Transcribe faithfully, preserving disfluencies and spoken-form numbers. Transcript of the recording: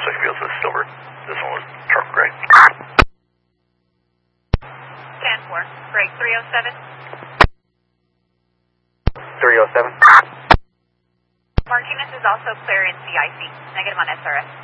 Osage Fields was silver. This one was dark gray. ten four, break three oh seven. three oh seven. Martinez is also clear in C I C. Negative on S R S.